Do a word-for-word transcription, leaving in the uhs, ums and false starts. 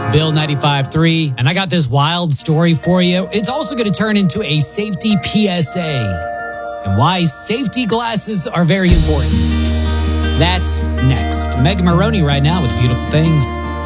Bill ninety-five three, and I got this wild story for you. It's also going to turn into a safety P S A and why safety glasses are very important. That's next. Megan Maroney right now with Beautiful Things.